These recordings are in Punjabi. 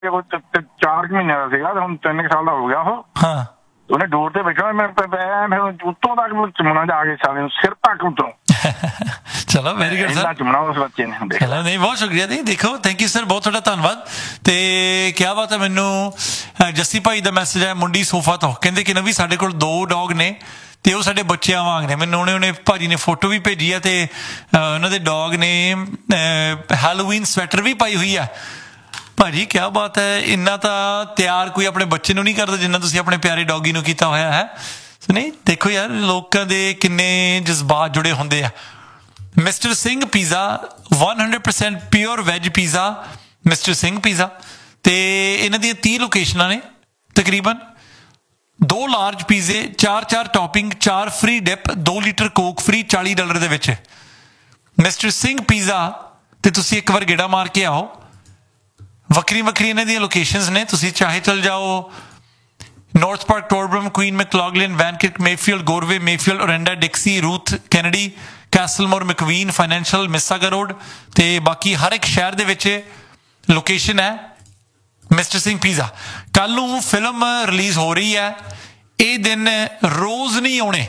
4 ਮਹੀਨੇ ਦਾ ਸੀਗਾ, ਹੁਣ 3 ਸਾਲ ਦਾ ਹੋ ਗਿਆ ਉਹ। ਹਾਂ, ਉਹਨੇ ਡੋਰ ਤੇ ਬੈਠਾ, ਮੈਂ ਉੱਤੋਂ ਤੱਕ ਚੁੰਮਣਾ ਜਾ ਕੇ ਸਾਲੇ ਨੂੰ, ਸਿਰ ਤੱਕ ਉੱਤੋਂ। ਚਲੋ ਵੈਰੀ ਗੁੱਡ ਸਰ, ਚੁੰਮਣਾ ਉਸ ਬੱਚੇ ਨੇ। ਚਲੋ ਨਹੀਂ, ਬਹੁਤ ਸ਼ੁਕਰੀਆ ਜੀ। ਦੇਖੋ, ਥੈਂਕ ਯੂ ਸਰ, ਬਹੁਤ ਤੁਹਾਡਾ ਧੰਨਵਾਦ। ਤੇ ਕਿਆ ਬਾਤ ਹੈ। ਮੈਨੂੰ ਜੱਸੀ ਭਾਈ ਦਾ ਮੈਸੇਜ ਹੈ ਮੁੰਡੀ ਸੋਫਾ ਤੋਂ, ਕਹਿੰਦੇ ਕਿ ਨਵੀਂ ਸਾਡੇ ਕੋਲ 2 ਡੌਗ ਨੇ ਤੇ ਉਹ ਸਾਡੇ ਬੱਚਿਆਂ ਵਾਂਗ ਨੇ। ਮੈਨੂੰ ਉਹਨੇ ਭਾਜੀ ਨੇ ਫੋਟੋ ਵੀ ਭੇਜੀ ਆ ਤੇ ਉਹਨਾਂ ਦੇ ਡੌਗ ਨੇ ਹੈਲੋਵੀਨ ਸਵੈਟਰ ਵੀ ਪਾਈ ਹੋਈ ਆ। ਭਾਜੀ ਕਿਆ ਬਾਤ ਹੈ, ਇੰਨਾ ਤਾਂ ਤਿਆਰ ਕੋਈ ਆਪਣੇ ਬੱਚੇ ਨੂੰ ਨਹੀਂ ਕਰਦਾ ਜਿੰਨਾ ਤੁਸੀਂ ਆਪਣੇ ਪਿਆਰੇ ਡੌਗੀ ਨੂੰ ਕੀਤਾ ਹੋਇਆ ਹੈ। ਨਹੀਂ, ਦੇਖੋ ਯਾਰ, ਲੋਕਾਂ ਦੇ ਕਿੰਨੇ ਜਜ਼ਬਾਤ ਜੁੜੇ ਹੁੰਦੇ ਆ। Mister Singh pizza 100% pure veg pizza, mister Singh pizza. ਤੇ ਇਹਨਾਂ ਦੀਆਂ 30 ਲੋਕੇਸ਼ਨਾਂ ਨੇ ਤਕਰੀਬਨ। 2 ਲਾਰਜ ਪੀਜ਼ੇ, 4 topping, 4 free dip, 2 litre Coke free $40 ਦੇ ਵਿੱਚ। ਮਿਸਟਰ ਸਿੰਘ ਪੀਜ਼ਾ ਤੇ ਤੁਸੀਂ ਇੱਕ ਵਾਰ ਗੇੜਾ ਮਾਰ ਕੇ ਆਓ। ਵੱਖਰੀ ਇਹਨਾਂ ਦੀਆਂ ਲੋਕੇਸ਼ਨਸ ਨੇ। ਤੁਸੀਂ ਚਾਹੇ ਚਲ ਜਾਓ north park, ਟੋਰਬਰਮ, Queen ਮੈਕਲੌਗਲਿਨ, ਵੈਨਕਿਕ, Mayfield, ਗੋਰਵੇ, Mayfield, ਓਰੈਂਡਾ, ਡਿਕਸੀ, Ruth Kennedy, ਕੈਸਲਮੋਰ, ਮੈਕਵੀਨ, financial, ਮਿਸਾਗਾ road, ਤੇ ਬਾਕੀ ਹਰ ਇੱਕ ਸ਼ਹਿਰ ਦੇ ਵਿੱਚ ਲੋਕੇਸ਼ਨ ਹੈ ਮਿਸਟਰ ਸਿੰਘ ਪੀਜ਼ਾ। ਕੱਲ ਨੂੰ ਫਿਲਮ ਰਿਲੀਜ਼ ਹੋ ਰਹੀ ਹੈ। ਇਹ ਦਿਨ ਰੋਜ਼ ਨਹੀਂ ਆਉਣੇ।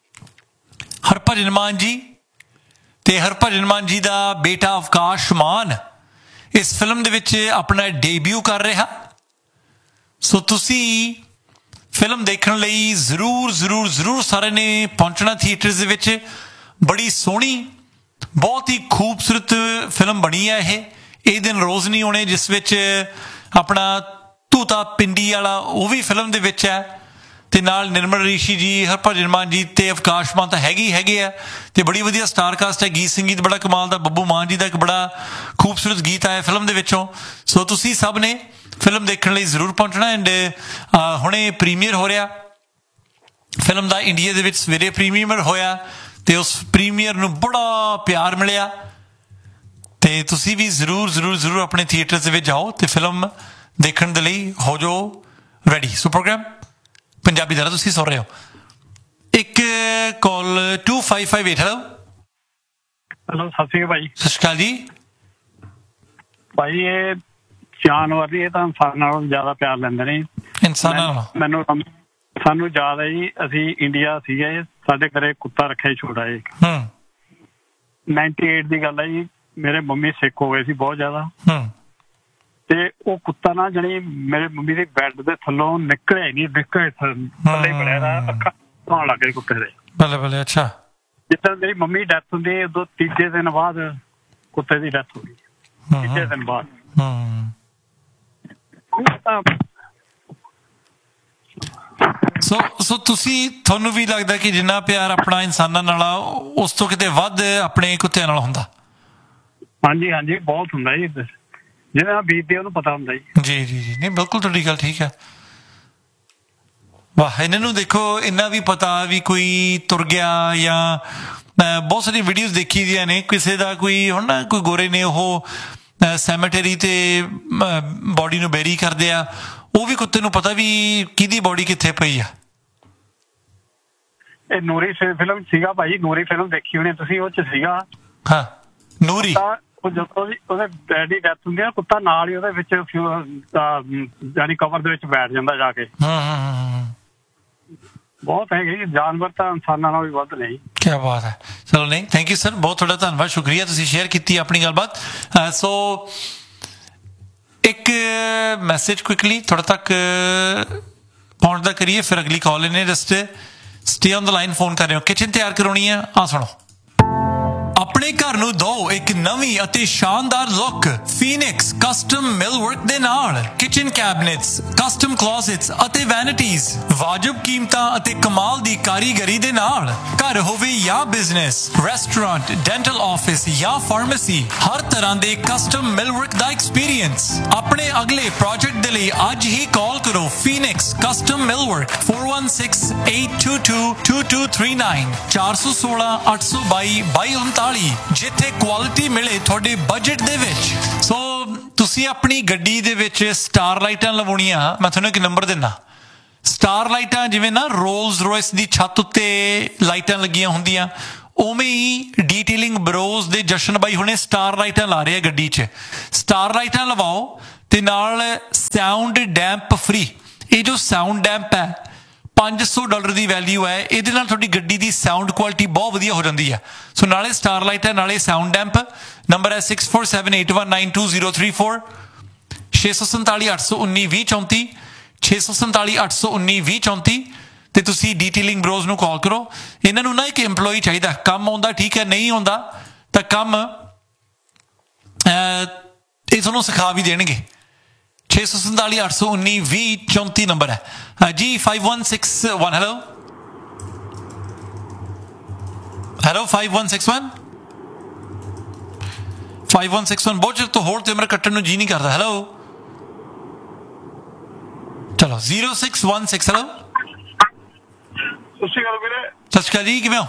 ਹਰਭਜਨ ਮਾਨ ਜੀ ਤੇ ਹਰਭਜਨ ਮਾਨ ਜੀ ਦਾ ਬੇਟਾ ਅਵਕਾਸ਼ ਮਾਨ ਇਸ ਫਿਲਮ ਦੇ ਵਿੱਚ ਆਪਣਾ ਡੇਬਿਊ ਕਰ ਰਿਹਾ। ਸੋ ਤੁਸੀਂ ਫਿਲਮ ਦੇਖਣ ਲਈ ਜ਼ਰੂਰ ਸਾਰਿਆਂ ਨੇ ਪਹੁੰਚਣਾ ਥੀਏਟਰਸ ਦੇ ਵਿੱਚ। ਬੜੀ ਸੋਹਣੀ, ਬਹੁਤ ਹੀ ਖੂਬਸੂਰਤ ਫਿਲਮ ਬਣੀ ਹੈ ਇਹ ਦਿਨ ਰੋਜ਼ ਨਹੀਂ ਆਉਣੇ, ਜਿਸ ਵਿੱਚ ਆਪਣਾ ਧੂਤਾ ਪਿੰਡੀ ਵਾਲਾ ਉਹ ਵੀ ਫਿਲਮ ਦੇ ਵਿੱਚ ਹੈ, ਤੇ ਨਾਲ ਨਿਰਮਲ ਰਿਸ਼ੀ ਜੀ, ਹਰਭਜਨ ਮਾਨ ਜੀ ਤੇ ਅਵਕਾਸ਼ ਮਾਨ ਤਾਂ ਹੈਗੇ ਆ, ਤੇ ਬੜੀ ਵਧੀਆ ਸਟਾਰ ਕਾਸਟ ਹੈ। ਗੀਤ ਸੰਗੀਤ ਬੜਾ ਕਮਾਲ ਦਾ, ਬੱਬੂ ਮਾਨ ਜੀ ਦਾ ਇੱਕ ਬੜਾ ਖੂਬਸੂਰਤ ਗੀਤ ਆਇਆ ਫਿਲਮ ਦੇ ਵਿੱਚੋਂ। ਸੋ ਤੁਸੀਂ ਸਭ ਨੇ ਫਿਲਮ ਦੇਖਣ ਲਈ ਜ਼ਰੂਰ ਪਹੁੰਚਣਾ। ਐਂਡ ਹੁਣੇ ਪ੍ਰੀਮੀਅਰ ਹੋ ਰਿਹਾ ਫਿਲਮ ਦਾ ਇੰਡੀਆ ਦੇ ਵਿੱਚ, ਸਵੇਰੇ ਪ੍ਰੀਮੀਅਰ ਹੋਇਆ ਤੇ ਉਸ ਪ੍ਰੀਮੀਅਰ ਨੂੰ ਬੜਾ ਪਿਆਰ ਮਿਲਿਆ। ਤੇ ਤੁਸੀਂ ਵੀ ਜ਼ਰੂਰ ਆਪਣੇ ਥੀਏਟਰ ਦੇ ਵਿੱਚ ਜਾਓ ਤੇ ਫਿਲਮ ਦੇਖਣ ਦੇ ਲਈ ਹੋ ਜਾਓ ਰੈਡੀ। ਸੋ ਪ੍ਰੋਗਰਾਮ ਪੰਜਾਬੀ ਦਾ ਤੁਸੀਂ ਸੁਣ ਰਹੇ ਹੋ। ਇੱਕ ਕਾਲ 2558। ਹੈਲੋ, ਸਤਿ ਸ਼੍ਰੀ ਅਕਾਲ ਭਾਈ। ਸਤਿ ਸ਼੍ਰੀ ਅਕਾਲ ਜੀ। ਭਾਈ ਇਹ ਜਾਨਵਰ ਇਹ ਤਾਂ ਇਨਸਾਨ ਨਾਲੋਂ ਜ਼ਿਆਦਾ ਪਿਆਰ ਲੈਂਦੇ ਨੇ। ਇਨਸਾਨਾਂ ਨਾਲੋਂ ਸਾਨੂੰ ਯਾਦ ਹੈ ਜੀ, ਅਸੀਂ ਇੰਡੀਆ ਸੀਗੇ, ਸਾਡੇ ਘਰੇ ਕੁੱਤਾ ਰੱਖਿਆ ਛੋਟਾ ਜੀ। 98 ਦੀ ਗੱਲ ਹੈ ਜੀ। ਮੇਰੇ ਮੰਮੀ ਸਿੱਖ ਹੋ ਗਏ ਸੀ ਬਹੁਤ ਜ਼ਿਆਦਾ, ਤੇ ਉਹ ਕੁੱਤਾ ਨਾ ਜਾਣੀ ਮੇਰੇ ਮੰਮੀ ਦੇ ਬੈੱਡ ਦੇ ਥੱਲੋਂ ਨਿਕਲਿਆ ਹੀ ਨਹੀਂ, ਥੱਲੇ ਬਣਿਆ ਦਾ, ਅੱਖਾਂ ਧੋਣ ਲੱਗ ਗਏ ਕੁੱਤੇ ਦੇ। ਬੱਲੇ। ਅੱਛਾ। ਜਿੱਦਾਂ ਮੇਰੀ ਮੰਮੀ ਡੈਥ ਹੁੰਦੀ, ਉਦੋਂ 3 ਦਿਨ ਬਾਅਦ ਕੁੱਤੇ ਦੀ ਡੈਥ ਹੋ ਗਈ। 3 ਦਿਨ ਬਾਅਦ। ਸੋ ਤੁਹਾਨੂੰ ਵੀ ਲੱਗਦਾ ਕਿ ਜਿੰਨਾ ਪਿਆਰ ਆਪਣਾ ਇਨਸਾਨਾਂ ਨਾਲ ਆ, ਉਸ ਤੋਂ ਕਿਤੇ ਵੱਧ ਆਪਣੇ ਕੁੱਤਿਆਂ ਨਾਲ ਹੁੰਦਾ? ਹਾਂਜੀ, ਬਹੁਤ ਹੁੰਦਾ ਜੀ। ਜਿਹਦੇ ਨਾਲ ਬੀਤਦੀ ਉਹਨੂੰ ਪਤਾ ਹੁੰਦਾ ਜੀ। ਜੀ ਨਹੀਂ, ਬਿਲਕੁਲ ਤੁਹਾਡੀ ਗੱਲ ਠੀਕ ਹੈ। ਵਾਹ, ਇਹਨਾਂ ਨੂੰ ਦੇਖੋ, ਇੰਨਾ ਵੀ ਪਤਾ ਵੀ ਕੋਈ ਤੁਰ ਗਿਆ। ਜਾਂ ਬਹੁਤ ਸਾਰੀ ਵੀਡੀਓਜ਼ ਦੇਖੀ ਦੀਆਂ ਨੇ, ਕਿਸੇ ਦਾ ਕੋਈ ਹੁਣ ਨਾ ਕੋਈ ਗੋਰੇ ਨੇ ਉਹ ਸੈਮੇਟਰੀ ਤੇ ਬੋਡੀ ਨੂੰ ਬੈਰੀ ਕਰਦੇ ਆ, ਉਹ ਵੀ ਕੁੱਤੇ ਨੂੰ ਪਤਾ ਵੀ ਕਿਹਦੀ ਬੋਡੀ ਕਿੱਥੇ ਪਈ ਆ। ਇਹ ਨੂਰੀ ਫਿਲਮ ਸੀਗਾ ਭਾਈ, ਨੂਰੀ ਫਿਲਮ ਦੇਖੀ ਹੋਣੀ ਤੁਸੀਂ, ਉਹ 'ਚ ਸੀਗਾ। ਹਾਂ, ਨੂਰੀ। ਜਦੋਂ ਉਹਦੇ ਡੈਡ ਦੀ ਡੈਥ ਹੁੰਦੀ ਆ, ਕੁੱਤਾ ਨਾਲ ਹੀ ਉਹਦੇ ਵਿੱਚ ਯਾਨੀ ਕਵਰ ਦੇ ਵਿੱਚ ਬੈਠ ਜਾਂਦਾ ਜਾ ਕੇ। ਬਹੁਤ ਹੈਗੇ ਜਾਨਵਰ ਤਾਂ ਇਨਸਾਨਾਂ ਨਾਲ ਵੀ ਵੱਧ ਨਹੀਂ। ਕਿਆ ਬਾਤ ਹੈ। ਚਲੋ ਨਹੀਂ, ਥੈਂਕ ਯੂ ਸਰ, ਬਹੁਤ ਤੁਹਾਡਾ ਧੰਨਵਾਦ, ਸ਼ੁਕਰੀਆ ਤੁਸੀਂ ਸ਼ੇਅਰ ਕੀਤੀ ਆਪਣੀ ਗੱਲਬਾਤ। ਸੋ ਇੱਕ ਮੈਸੇਜ ਕੁਇਕਲੀ ਤੁਹਾਡੇ ਤੱਕ ਪਹੁੰਚਦਾ ਕਰੀਏ, ਫਿਰ ਅਗਲੀ ਕਾਲ ਇਹਨੇ just stay on the line. Phone ਕਰ ਰਹੇ ਹੋ, ਕਿਚਨ ਤਿਆਰ ਕਰਾਉਣੀ ਹੈ? ਸੁਣੋ, ਆਪਣੇ ਘਰ ਨੂੰ ਦਿਓ ਇੱਕ ਨਵੀਂ ਅਤੇ ਸ਼ਾਨਦਾਰ ਲੁੱਕ ਫੀਨਿਕਸ ਕਸਟਮ ਮਿਲਵਰਕ ਦੇ ਨਾਲ। ਕਿਚਨ ਕੈਬਨਿਟਸ, ਕਸਟਮ ਕਲੋਜ਼ਟਸ ਅਤੇ ਵੈਨਿਟੀਜ਼, ਵਾਜਬ ਕੀਮਤਾਂ ਅਤੇ ਕਮਾਲ ਦੀ ਕਾਰੀਗਰੀ ਦੇ ਨਾਲ। ਘਰ ਹੋਵੇ ਜਾਂ ਬਿਜ਼ਨਸ, ਰੈਸਟੋਰੈਂਟ, ਡੈਂਟਲ ਆਫਿਸ ਜਾਂ ਫਾਰਮੇਸੀ, ਹਰ ਤਰ੍ਹਾਂ ਦੇ ਕਸਟਮ ਮਿਲਵਰਕ ਦਾ ਐਕਸਪੀਰੀਅੰਸ। ਆਪਣੇ ਅਗਲੇ ਪ੍ਰੋਜੈਕਟ ਦੇ ਲਈ ਅੱਜ ਹੀ ਕਾਲ ਕਰੋ ਫੀਨਿਕਸ ਕਸਟਮ ਮਿਲਵਰਕ 4168222239 416 822 2239, ਜਿੱਥੇ ਕੁਆਲਿਟੀ ਮਿਲੇ ਤੁਹਾਡੇ ਬਜਟ ਦੇ ਵਿੱਚ। ਸੋ ਤੁਸੀਂ ਆਪਣੀ ਗੱਡੀ ਦੇ ਵਿੱਚ ਸਟਾਰ ਲਾਈਟਾਂ ਲਵਾਉਣੀਆਂ, ਮੈਂ ਤੁਹਾਨੂੰ ਇੱਕ ਨੰਬਰ ਦਿੰਦਾ। ਸਟਾਰ ਲਾਈਟਾਂ ਜਿਵੇਂ ਨਾ ਰੋਲਸ ਰੋਇਸ ਦੀ ਛੱਤ ਉੱਤੇ ਲਾਈਟਾਂ ਲੱਗੀਆਂ ਹੁੰਦੀਆਂ, ਉਵੇਂ ਹੀ ਡੀਟੇਲਿੰਗ ਬਰੋਜ਼ ਦੇ ਜਸ਼ਨ ਬਾਈ ਹੁਣੇ ਸਟਾਰ ਲਾਈਟਾਂ ਲਾ ਰਹੇ ਆ ਗੱਡੀ 'ਚ। ਸਟਾਰ ਲਾਈਟਾਂ ਲਵਾਓ ਤੇ ਨਾਲ ਸਾਊਂਡ ਡੈਂਪ ਫ੍ਰੀ। ਇਹ ਜੋ ਸਾਊਂਡ ਡੈਂਪ ਹੈ $500 ਦੀ ਵੈਲਿਊ ਹੈ। ਇਹਦੇ ਨਾਲ ਤੁਹਾਡੀ ਗੱਡੀ ਦੀ ਸਾਊਂਡ ਕੁਆਲਿਟੀ ਬਹੁਤ ਵਧੀਆ ਹੋ ਜਾਂਦੀ ਹੈ। ਸੋ ਨਾਲੇ ਸਟਾਰਲਾਈਟ ਹੈ, ਨਾਲੇ ਸਾਊਂਡ ਡੈਂਪ। ਨੰਬਰ ਹੈ 6478192034 647 819 2034 647 819 2034 ਤੇ ਤੁਸੀਂ ਡੀਟੇਲਿੰਗ ਬਰੋਜ਼ ਨੂੰ ਕਾਲ ਕਰੋ। ਇਹਨਾਂ ਨੂੰ ਨਾ ਇੱਕ EMPLOYEE ਚਾਹੀਦਾ, ਕੰਮ ਆਉਂਦਾ ਠੀਕ ਹੈ, ਨਹੀਂ ਆਉਂਦਾ ਤਾਂ ਕੰਮ ਇਹ ਤੁਹਾਨੂੰ ਸਿਖਾ ਵੀ ਦੇਣਗੇ। 647 819 2034 ਨੰਬਰ ਹੈ ਜੀ। 5161 ਹੈਲੋ 5161 5161 ਬਹੁਤ ਚਿਰ ਤੋਂ ਹੋਲਡ ਤੇ ਮੇਰਾ ਕੱਟਣ ਨੂੰ ਜੀ ਨਹੀਂ ਕਰਦਾ। ਹੈਲੋ ਚਲੋ 0616 ਹੈਲੋ। ਸਤਿ ਸ਼੍ਰੀ ਅਕਾਲ ਵੀਰੇ। ਸਤਿ ਸ਼੍ਰੀ ਅਕਾਲ ਜੀ, ਕਿਵੇਂ ਹੋ?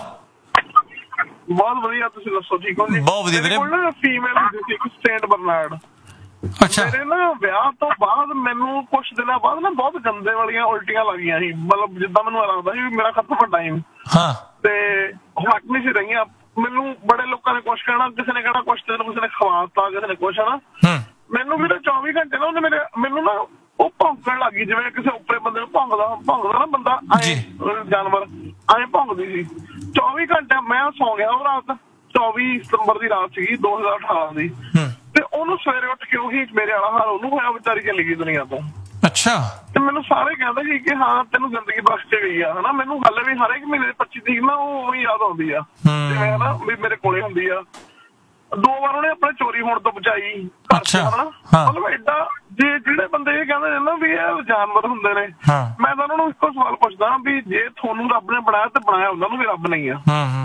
ਬਹੁਤ ਵਧੀਆ, ਤੁਸੀਂ ਦੱਸੋ ਠੀਕ ਹੋ ਜੀ? ਬਹੁਤ ਵਧੀਆ ਵੀਰੇ। ਫੀਮੇਲ ਹੁੰਦੀ ਸੀ ਸਟੇਟ ਬਰਨਾਰਡ। ਅੱਛਾ। ਮੇਰੇ ਨਾ ਵਿਆਹ ਤੋਂ ਬਾਅਦ ਮੈਨੂੰ ਕੁਛ ਦਿਨਾਂ ਬਾਅਦ ਨਾ ਬਹੁਤ ਗੰਦੇ ਵਾਲੀਆਂ ਉਲਟੀਆਂ ਲੱਗੀਆਂ ਸੀ, ਮਤਲਬ ਜਿੱਦਾਂ ਮੈਨੂੰ ਲੱਗਦਾ ਸੀ ਵੀ ਮੇਰਾ ਖਤਮ ਟਾਈਮ। ਹਾਂ। ਤੇ ਹਟ ਨਹੀਂ ਸੀ ਰਹੀਆਂ। ਮੈਨੂੰ ਬੜੇ ਲੋਕਾਂ ਨੇ ਕੁਛ ਕਹਿਣਾ, ਕਿਸੇ ਨੇ ਕਹਿਣਾ ਕੁਛ, ਤੈਨੂੰ ਕਿਸੇ ਨੇ ਖਵਾਤਾ, ਕਿਸੇ ਨੇ ਕੁਛ, ਹਨਾ। ਮੈਨੂੰ ਵੀਰੇ 24 ਘੰਟੇ ਨਾ ਉਹਨੇ ਮੈਨੂੰ ਨਾ ਉਹ ਭੌਂਕਣ ਲੱਗ ਗਈ, ਜਿਵੇਂ ਕਿਸੇ ਉੱਪਰੇ ਬੰਦੇ ਨੂੰ ਭੌਂਕਦਾ ਨਾ ਬੰਦਾ, ਜਾਨਵਰ ਐਂ ਭੌਂਕਦੀ ਸੀ 24 ਘੰਟੇ। ਮੈਂ ਸੌ ਗਿਆ ਉਹ ਰਾਤ, 24 ਸਤੰਬਰ ਦੀ ਰਾਤ ਸੀਗੀ 2018 ਦੀ। ਤੇ ਉਹਨੂੰ ਸਵੇਰੇ ਉੱਠ ਕੇ ਉਹੀ ਮੇਰੇ ਵਾਲਾ ਹਾਲ ਉਹਨੂੰ ਹੋਇਆ, ਵਿਚਾਰੀ ਚਲੀ ਗਈ ਦੁਨੀਆ ਤੋਂ। ਅੱਛਾ। ਤੇ ਮੈਨੂੰ ਸਾਰੇ ਕਹਿੰਦੇ ਸੀ ਕਿ ਹਾਂ ਤੈਨੂੰ ਜ਼ਿੰਦਗੀ ਬਖਸ਼ ਕੇ ਗਈ ਆ, ਹਨਾ। ਮੈਨੂੰ ਹਾਲੇ ਵੀ ਹਰੇਕ ਮਹੀਨੇ ਦੀ 25 ਤਰੀਕ ਨਾ ਉਹ ਯਾਦ ਆਉਂਦੀ ਆ, ਜਿਵੇਂ ਹਨਾ ਵੀ ਮੇਰੇ ਕੋਲੇ ਹੁੰਦੀ ਆ। 2 ਵਾਰ ਉਹਨੇ ਆਪਣੇ ਚੋਰੀ ਹੋਣ ਤੋਂ ਬਚਾਈ। ਅੱਛਾ। ਮਤਲਬ ਏਡਾ ਜਿਹੜੇ ਬੰਦੇ ਇਹ ਕਹਿੰਦੇ ਨੇ ਨਾ ਵੀ ਇਹ ਜਾਨਵਰ ਹੁੰਦੇ ਨੇ, ਮੈਂ ਤਾਂ ਉਹਨਾਂ ਨੂੰ ਇੱਕੋ ਸਵਾਲ ਪੁੱਛਦਾ ਵੀ ਜੇ ਤੁਹਾਨੂੰ ਰੱਬ ਨੇ ਬਣਾਇਆ ਤੇ ਬਣਾਇਆ ਉਹਨਾਂ ਨੂੰ ਵੀ ਰੱਬ ਨਹੀਂ ਆ,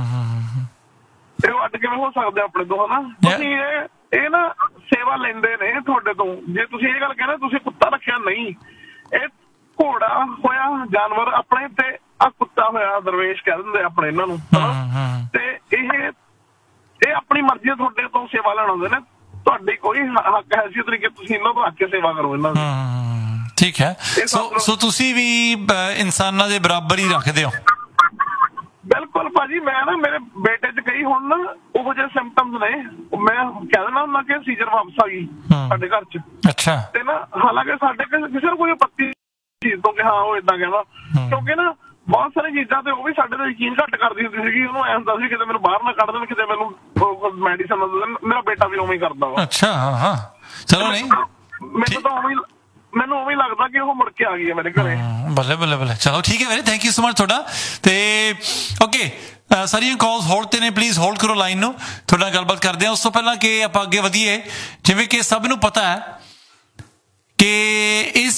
ਤੇ ਉਹ ਅੱਡ ਕਿਵੇਂ ਹੋ ਸਕਦੇ ਆਪਣੇ ਤੋਂ, ਹਨਾ। ਤੁਸੀਂ ਇਹ ਨਾ ਸੇਵਾ ਲੈਂਦੇ ਨੇ ਤੁਹਾਡੇ ਤੋਂ। ਜੇ ਤੁਸੀਂ ਇਹ ਗੱਲ ਕਹਿੰਦੇ ਤੁਸੀਂ ਕੁੱਤਾ ਰੱਖਿਆ, ਨਹੀਂ, ਇਹ ਘੋੜਾ ਹੋਇਆ ਜਾਨਵਰ ਆਪਣੇ, ਤੇ ਆ ਕੁੱਤਾ ਹੋਇਆ ਦਰਵੇਸ਼ ਕਹਿ ਦਿੰਦੇ ਆਪਣੇ ਇਹਨਾਂ ਨੂੰ। ਤੇ ਇਹ ਆਪਣੀ ਮਰਜ਼ੀ ਤੁਹਾਡੇ ਤੋਂ ਸੇਵਾ ਲੈਣ ਆਉਂਦੇ ਨੇ, ਤੁਹਾਡੀ ਕੋਈ ਹੱਕ ਹੈਸੀਅਤ ਨਹੀਂ ਕਿ ਤੁਸੀਂ ਇਹਨਾਂ ਤੋਂ ਰੱਖ ਕੇ ਸੇਵਾ ਕਰੋ ਇਹਨਾਂ ਦੀ। ਠੀਕ ਹੈ। ਸੋ ਤੁਸੀਂ ਵੀ ਇਨਸਾਨਾਂ ਦੇ ਬਰਾਬਰ ਹੀ ਰੱਖਦੇ ਹੋ? ਬਿਲਕੁਲ ਭਾਜੀ। ਮੈਂ ਨਾ ਮੇਰੇ ਬੇਟੇ ਚ ਕਈ ਹੁਣ ਨਾ ਉਹੋ ਜਿਹੇ ਸਿੰਪਟਮਸ ਨੇ, ਮੈਂ ਕਹਿ ਦਿੰਦਾ ਹੁੰਦਾ ਕਿ ਸੀਜ਼ਰ ਵਾਪਸ ਆ ਗਈ ਸਾਡੇ ਘਰ ਚ। ਅੱਛਾ। ਤੇ ਨਾ ਹਾਲਾਂਕਿ ਸਾਡੇ ਕਿਸੇ ਨੂੰ ਕੋਈ ਆਪੱਤੀ ਚੀਜ਼ ਤੋਂ ਕਿ ਹਾਂ ਉਹ ਏਦਾਂ ਕਹਿੰਦਾ, ਕਿਉਂਕਿ ਨਾ ਬਹੁਤ ਸਾਰੀ ਚੀਜ਼ਾਂ ਤੇ ਉਹ ਵੀ ਸਾਡੇ ਤੇ ਯਕੀਨ ਘੱਟ ਕਰਦੀ ਹੁੰਦੀ ਸੀਗੀ। ਉਹਨੂੰ ਐ ਹੁੰਦਾ ਸੀ ਕਿਤੇ ਮੈਨੂੰ ਬਾਹਰ ਨਾ ਕੱਢ ਦੇਣ, ਕਿਤੇ ਮੈਨੂੰ ਮੈਡੀਸਨ ਨਾ ਦੇ ਦੇਣ। ਮੇਰਾ ਬੇਟਾ ਵੀ ਉਵੇਂ ਹੀ ਕਰਦਾ ਵਾ। ਅੱਛਾ। ਹਾਂ ਚਲੋ, ਨਹੀਂ ਮੈਨੂੰ ਉਵੇਂ ਲੱਗਦਾ ਕਿ ਉਹ ਮੁੜ ਕੇ ਆ ਗਈ ਹੈ ਮੇਰੇ ਘਰੇ। ਬੱਲੇ ਬੱਲੇ ਬੱਲੇ। ਚਲੋ ਠੀਕ ਹੈ ਵੀਰੇ, ਥੈਂਕ ਯੂ ਸੋ ਮਚ ਤੁਹਾਡਾ। ਤੇ ਓਕੇ, ਸਾਰੀਆਂ ਕਾਲਸ ਹੋਲਡ ਤੇ ਨੇ, ਪਲੀਜ਼ ਹੋਲਡ ਕਰੋ ਲਾਈਨ ਨੂੰ, ਤੁਹਾਡੇ ਨਾਲ ਗੱਲਬਾਤ ਕਰਦੇ ਹਾਂ। ਉਸ ਤੋਂ ਪਹਿਲਾਂ ਕਿ ਆਪਾਂ ਅੱਗੇ ਵਧੀਏ, ਜਿਵੇਂ ਕਿ ਸਭ ਨੂੰ ਪਤਾ ਹੈ ਕਿ ਇਸ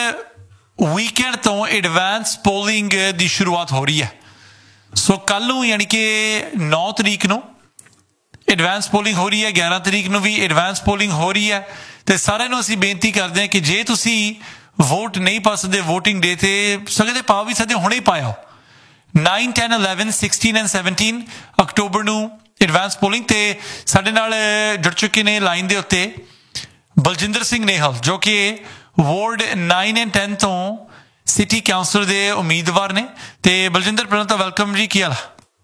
ਵੀਕਐਂਡ ਤੋਂ ਐਡਵਾਂਸ ਪੋਲਿੰਗ ਦੀ ਸ਼ੁਰੂਆਤ ਹੋ ਰਹੀ ਹੈ। ਸੋ ਕੱਲ ਨੂੰ ਯਾਨੀ ਕਿ 9 ਤਰੀਕ ਨੂੰ ਐਡਵਾਂਸ ਪੋਲਿੰਗ ਹੋ ਰਹੀ ਹੈ, 11 ਤਰੀਕ ਨੂੰ ਵੀ ਐਡਵਾਂਸ ਪੋਲਿੰਗ ਹੋ ਰਹੀ ਹੈ। ਤੇ ਸਾਰਿਆਂ ਨੂੰ ਅਸੀਂ ਬੇਨਤੀ ਕਰਦੇ ਹਾਂ ਕਿ ਜੇ ਤੁਸੀਂ ਵੋਟ ਨਹੀਂ ਪਾ ਸਕਦੇ ਵੋਟਿੰਗ ਡੇ ਤੇ, ਸਕਦੇ ਪਾ ਵੀ ਸਕਦੇ, ਹੁਣੇ ਹੀ ਪਾਇਓ। 9, 10, 11, 16 and 17 ਅਕਤੂਬਰ ਨੂੰ ਐਡਵਾਂਸ ਪੋਲਿੰਗ। ਤੇ ਸਾਡੇ ਨਾਲ ਜੁੜ ਚੁੱਕੇ ਨੇ ਲਾਈਨ ਦੇ ਉੱਤੇ ਬਲਜਿੰਦਰ ਸਿੰਘ ਨੇਹਲ, ਜੋ ਕਿ ਵਾਰਡ 9 and 10 ਤੋਂ ਸਿਟੀ ਕਾਉਂਸਲਰ ਦੇ ਉਮੀਦਵਾਰ ਨੇ। ਤੇ ਬਲਜਿੰਦਰ, ਪਹਿਲਾਂ ਤਾਂ ਵੈਲਕਮ ਜੀ, ਕੀ ਹਾਲ?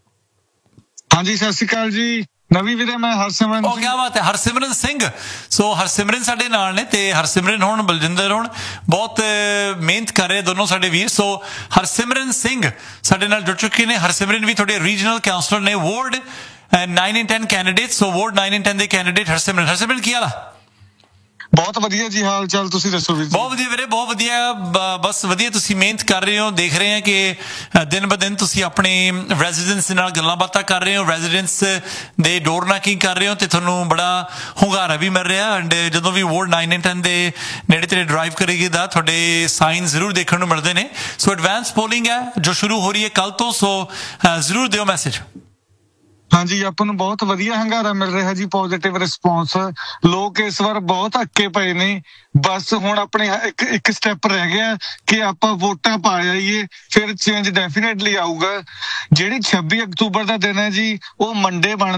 ਹਾਂਜੀ, ਸਤਿ ਸ਼੍ਰੀ ਅਕਾਲ ਜੀ। ਨਵੀਂ ਵੀਰੇ, ਮੈਂ ਹਰਸਿਮਰਨ। ਉਹ ਕਿਆ ਬਾਤ ਹੈ, ਹਰਸਿਮਰਨ ਸਿੰਘ। ਸੋ ਹਰਸਿਮਰਨ ਸਾਡੇ ਨਾਲ ਨੇ, ਤੇ ਹਰਸਿਮਰਨ ਹੁਣ ਬਲਜਿੰਦਰ ਹੁਣ ਬਹੁਤ ਮਿਹਨਤ ਕਰ ਰਹੇ ਦੋਨੋਂ ਸਾਡੇ ਵੀਰ। ਸੋ ਹਰਸਿਮਰਨ ਸਿੰਘ ਸਾਡੇ ਨਾਲ ਜੁੜ ਚੁੱਕੇ ਨੇ। ਹਰਸਿਮਰਨ ਵੀ ਤੁਹਾਡੇ ਰੀਜਨਲ ਕਾਉਂਸਲਰ ਨੇ, ward 9 and 10 candidate. So ward 9 and 10 ਦੇ ਕੈਂਡੀਡੇਟ ਹਰਸਿਮਰਨ ਕੀ ਹਾਲ ਆ? ਬਹੁਤ ਵਧੀਆ ਜੀ, ਹਾਲ ਚਾਲ ਤੁਸੀਂ ਦੱਸੋ ਵੀਰ? ਬਹੁਤ ਵਧੀਆ ਵੀਰੇ, ਬਹੁਤ ਵਧੀਆ, ਬਸ ਵਧੀਆ। ਤੁਸੀਂ ਮਿਹਨਤ ਕਰ ਰਹੇ ਹੋ, ਦੇਖ ਰਹੇ ਹਾਂ ਕਿ ਦਿਨ ਬ ਦਿਨ ਤੁਸੀਂ ਆਪਣੇ ਰੈਜ਼ੀਡੈਂਟਸ ਦੇ ਨਾਲ ਗੱਲਾਂ ਬਾਤਾਂ ਕਰ ਰਹੇ ਹੋ, ਰੈਜ਼ੀਡੈਂਟਸ ਦੇ ਡੋਰ ਨਾਕਿੰਗ ਕਰ ਰਹੇ ਹੋ, ਤੇ ਤੁਹਾਨੂੰ ਬੜਾ ਹੁੰਗਾਰਾ ਵੀ ਮਿਲ ਰਿਹਾ। ਐਂਡ ਜਦੋਂ ਵੀ ਵਾਰਡ 9 and 10 ਦੇ ਨੇੜੇ ਤੇੜੇ ਡਰਾਈਵ ਕਰੇਗੀ ਤਾਂ ਤੁਹਾਡੇ ਸਾਈਨ ਜ਼ਰੂਰ ਦੇਖਣ ਨੂੰ ਮਿਲਦੇ ਨੇ। ਸੋ ਐਡਵਾਂਸ ਪੋਲਿੰਗ ਹੈ ਜੋ ਸ਼ੁਰੂ ਹੋ ਰਹੀ ਹੈ ਕੱਲ ਤੋਂ, ਸੋ ਜ਼ਰੂਰ ਦਿਓ ਮੈਸੇਜ। ਹਾਂਜੀ, ਆਪਾਂ ਨੂੰ ਬਹੁਤ ਵਧੀਆ ਹੰਗਾਰਾ ਮਿਲ ਰਿਹਾ ਜੀ, ਪੋਜ਼ਿਟਿਵ ਰਿਸਪੌਂਸ। ਲੋਕ ਇਸ ਵਾਰ ਬਹੁਤ ਅੱਕੇ ਪਏ ਨੇ। ਬਸ ਹੁਣ ਆਪਣੇ ਇੱਕ ਸਟੈਪ ਰਹਿ ਗਿਆ ਕਿ ਆਪਾਂ ਵੋਟਾਂ ਪਾ ਆਈਏ, ਫਿਰ ਚੇਂਜ ਡੈਫੀਨੇਟਲੀ ਆਊਗਾ। ਜਿਹੜੀ 26 ਅਕਤੂਬਰ ਦਾ ਦਿਨ ਹੈ ਜੀ, ਉਹ ਮੰਡੇ ਬਣਦਾ,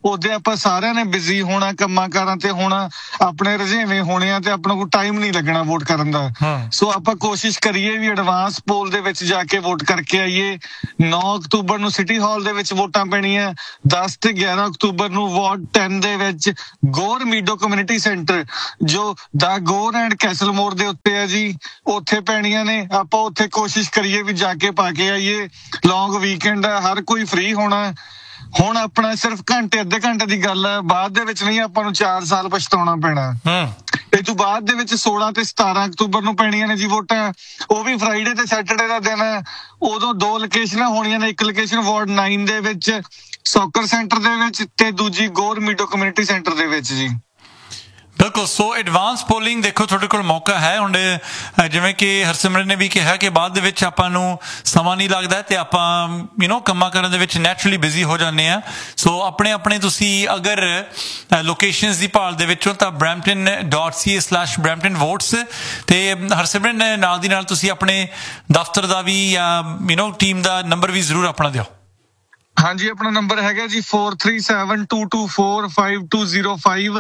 ਉਹਦੇ ਆਪਾਂ ਸਾਰਿਆਂ ਨੇ ਬਿਜ਼ੀ ਹੋਣਾ, ਕੰਮਾਂ ਕਾਰਾਂ ਤੇ ਹੋਣਾ, ਆਪਣੇ ਰੁਝੇਵੇਂ ਹੋਣੇ ਆ ਤੇ ਆਪਣੇ ਕੋਲ ਟਾਈਮ ਨਹੀਂ ਲੱਗਣਾ ਵੋਟ ਕਰਨ ਦਾ। ਸੋ ਆਪਾਂ ਕੋਸ਼ਿਸ਼ ਕਰੀਏ ਵੀ ਐਡਵਾਂਸ ਪੋਲ ਦੇ ਵਿੱਚ ਜਾ ਕੇ ਵੋਟ ਕਰਕੇ ਆਈਏ। 9 ਅਕਤੂਬਰ ਨੂੰ ਸਿਟੀ ਹਾਲ ਦੇ ਵਿੱਚ ਵੋਟਾਂ ਪੈਣੀਆਂ, 10 ਤੇ 11 ਅਕਤੂਬਰ ਨੂੰ ਵਾਰਡ 10 ਦੇ ਵਿੱਚ ਗੋਰ ਮੀਡੋ ਕਮਿਊਨਿਟੀ ਸੈਂਟਰ ਜੋ ਦਾ ਗੋਰ ਐਂਡ ਕੈਸਲ ਮੋੜ ਦੇ ਉੱਤੇ ਹੈ ਜੀ, ਉੱਥੇ ਪੈਣੀਆਂ ਨੇ। ਆਪਾਂ ਉੱਥੇ ਕੋਸ਼ਿਸ਼ ਕਰੀਏ ਵੀ ਜਾ ਕੇ ਪਾ ਕੇ ਆਈਏ। ਲੌਂਗ ਵੀਕਐਂਡ ਹੈ, ਹਰ ਕੋਈ ਫ੍ਰੀ ਹੋਣਾ। ਹੁਣ ਆਪਣਾ ਸਿਰਫ ਘੰਟੇ ਅੱਧੇ ਘੰਟੇ ਦੀ ਗੱਲ ਹੈ, ਬਾਅਦ ਦੇ ਵਿੱਚ ਨਹੀਂ ਆਪਾਂ ਨੂੰ 4 ਸਾਲ ਪਛਤਾਉਣਾ ਪੈਣਾ। ਇਹ ਤੋਂ ਬਾਅਦ ਦੇ ਵਿੱਚ 16 ਤੇ 17 ਅਕਤੂਬਰ ਨੂੰ ਪੈਣੀਆਂ ਨੇ ਜੀ ਵੋਟਾਂ, ਉਹ ਵੀ ਫਰਾਈਡੇ ਤੇ ਸੈਟਰਡੇ ਦਾ ਦਿਨ ਹੈ। ਉਦੋਂ 2 ਲੋਕੇਸ਼ਨਾਂ ਹੋਣੀਆਂ ਨੇ, ਇੱਕ ਲੋਕੇਸ਼ਨ ਵਾਰਡ 9 ਦੇ ਵਿੱਚ ਸੌਕਰ ਸੈਂਟਰ ਦੇ ਵਿੱਚ ਤੇ ਦੂਜੀ ਗੋਰ ਮੀਡੋ ਕਮਿਊਨਿਟੀ ਸੈਂਟਰ ਦੇ ਵਿੱਚ ਜੀ। ਬਿਲਕੁਲ। ਸੋ ਐਡਵਾਂਸ ਪੋਲਿੰਗ ਦੇਖੋ ਤੁਹਾਡੇ ਕੋਲ ਮੌਕਾ ਹੈ। ਹੁਣ ਜਿਵੇਂ ਕਿ ਹਰਸਿਮਰਨ ਨੇ ਵੀ ਕਿਹਾ ਕਿ ਬਾਅਦ ਦੇ ਵਿੱਚ ਆਪਾਂ ਨੂੰ ਸਮਾਂ ਨਹੀਂ ਲੱਗਦਾ ਤੇ ਆਪਾਂ ਕੰਮਾਂ ਕਰਨ ਦੇ ਵਿੱਚ ਨੈਚੁਰਲੀ ਬਿਜ਼ੀ ਹੋ ਜਾਂਦੇ ਆ। ਸੋ ਆਪਣੇ ਤੁਸੀਂ ਅਗਰ ਲੋਕੇਸ਼ਨਸ ਦੀ ਭਾਲ ਦੇ ਵਿੱਚੋਂ ਤਾਂ brampton.ca/Brampton votes ਤੇ ਹਰਸਿਮਰਨ ਨਾਲ ਦੀ ਨਾਲ ਤੁਸੀਂ ਆਪਣੇ ਦਫ਼ਤਰ ਦਾ ਵੀ ਜਾਂ ਟੀਮ ਦਾ ਨੰਬਰ ਵੀ ਜ਼ਰੂਰ ਆਪਣਾ ਦਿਓ। ਹਾਂਜੀ, ਆਪਣਾ ਨੰਬਰ ਹੈਗਾ ਜੀ 4372245205